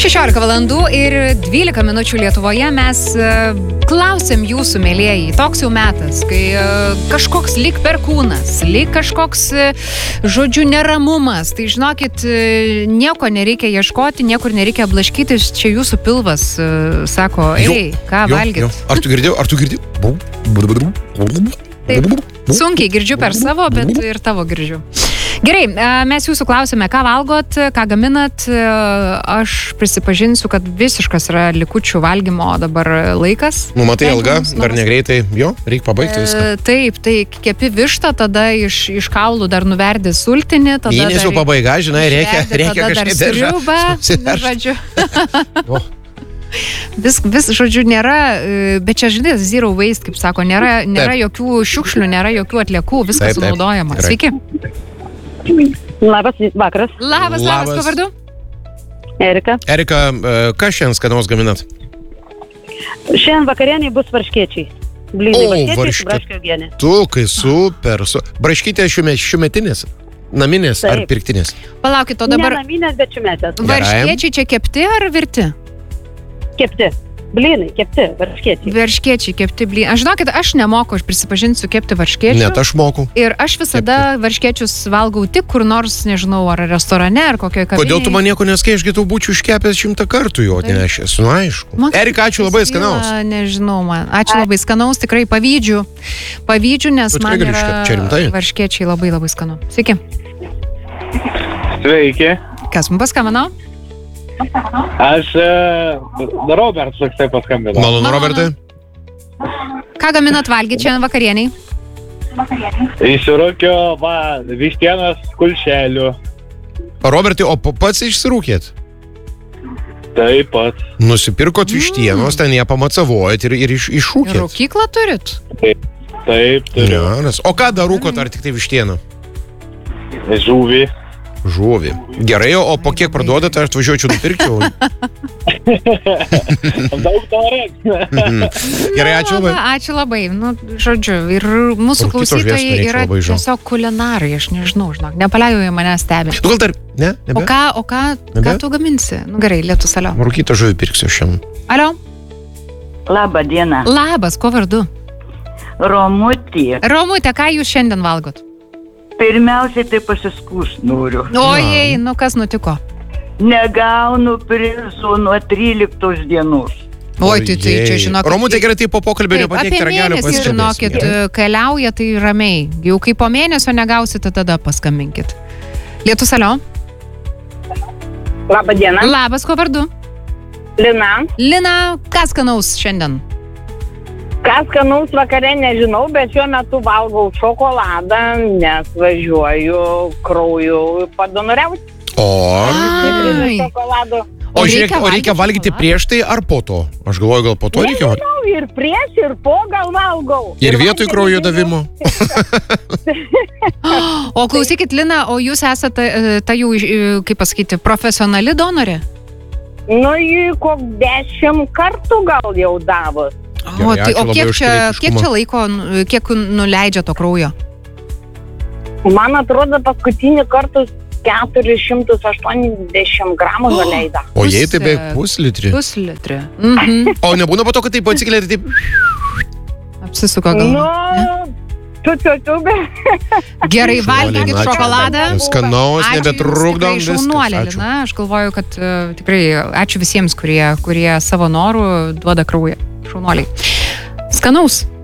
16 valandų ir 12 minučių Lietuvoje mes klausėm jūsų, mėlieji, toks jau metas, kai kažkoks lyg perkūnas, lyg kažkoks, žodžiu, neramumas. Tai žinokit, nieko nereikia ieškoti, niekur nereikia blaškytis, čia jūsų pilvas sako, ei, ką valgyt? Ar tu girdėjai? Taip, sunkiai girdžiu per savo, bet ir tavo girdžiu. Gerai, mes jūsų klausime, ką valgot, ką gaminat. Aš prisipažinsiu, kad visiškas yra likučių valgymo dabar laikas. Nu, matai, ilga, dar negreitai. Jo, reikia pabaigti viską. Taip, tai kepi vištą, tada iš kaulų dar nuverdi sultinį. Įnės jau pabaiga, žinai, reikia kažkaip dar žodžiu. Vis, žodžiu, nėra, bet čia, žinai, zero waste, kaip sako, nėra jokių šiukšlių, nėra jokių atliekų, viskas sunaudojama. Sveiki. Labas vakaras. Labas, kuo vardu? Erika. Erika, ką šiandien skanaus gaminat? Šiandien vakarieniai bus varškiečiai. Blynai varškiečiai su braškių uogienė. Tu, kai super. Braškytė šiumetinės? Naminės ar pirktinės? Palaukit, o dabar... Ne naminės, bet šiumetės. Varškiečiai čia kepti ar virti? Kepti. Blynai, kepti, varškiečiai. Varškiečiai, kepti blynai. Aš žinokit, aš nemoku, aš prisipažinsiu, kepti varškiečių. Net aš moku. Ir aš visada varškiečius valgau tik kur nors, nežinau, ar restorane, ar kokioje kavinėje. Kodėl tu man nieko neskai, aš tau būčiau iškepęs 100 kartų jo atnešęs, nu aišku. Erika, ačiū labai, skanaus. Nežinau, man. Ačiū labai, skanaus, tikrai pavydžiu, nes man yra varškiečiai labai labai skanu. Sveiki. Sveiki. Kas mums paskambino? Aš Robertas toksai paskambino. Malonu, Robertai. Ką gaminat valgyti šiandien vakarieniai? Išsirūkiu, vištienos kulšelių. Robertai, o pats išsirūkėt? Taip pat. Nusipirkot vištienos, ten ją pamacavojat ir išrūkėt. Ir rūkyklą turit? Taip, turiu. O ką dar rūkot, ar tik tai vištieną? Žuvį. Gerai, o po kiek parduodat, aš atvažiuočiau nupirkčiau. Daug to reikia. Gerai, ačiū labai. Ačiū labai. Nu, žodžiu, ir mūsų klausytojai yra tiesiog kulinarai, aš nežinau, žinok, nepaliauju į mane stebėti. Tu gal dar, ne? O ką tu gaminsi? Nu gerai, lietus, alio. Rūkytą žuvį pirksiu šiandien. Alio? Labą dieną. Labas, kuo vardu? Romutė. Romutė, ką jūs šiandien valgot? Pirmiausiai tai pasiskūs noriu. Ojei, nu kas nutiko? Negaunu prizų nuo 13 dienos. Oi, tai čia, žinokit... Romutė, gerai, tai po pokalbio nepateikti ragelio pasikalbėsim. Žinokit, keliauja tai ramiai. Jau kai po mėnesio negausite, tada paskambinkit. Lietus, alio? Labą dieną. Labas, kuo vardu? Lina, ką skanaus šiandien? Kas skanaus vakare nežinau, bet šiuo metu valgau šokoladą, nes važiuoju krauju padonoriauti. O reikia valgyti prieš tai ar po to? Aš galvoju, gal po to reikia valgyti? Nežinau, ir prieš, ir po gal valgau. Ir vietoj kraujo davimo? O klausykit, Lina, o jūs esate ta jau, kaip pasakyti, profesionali donorė? Nu, kok 10 kartų gal jau davus. Gerai, o kiek čia laiko, kiek nuleidžia to kraujo? Man atrodo, paskutinį kartą 480 gramų nuleida. O jei tai beveik puslitrį? Puslitrį. O nebūna po to, kad taip atsikėlė, taip... Apsisuka galva. Gerai, valgykit šokoladą. Skanaus, nebetrukdom viskas. Šaunuolė, Lina. Aš galvoju, kad tikrai ačiū visiems, kurie savo norų duoda kraują. Šaunuoliai. Skanaus.